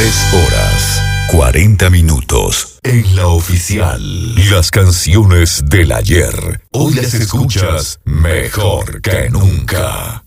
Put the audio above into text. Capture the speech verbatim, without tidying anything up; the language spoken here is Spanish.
Tres horas, cuarenta minutos. En la oficial. Las canciones del ayer. Hoy las escuchas mejor que nunca.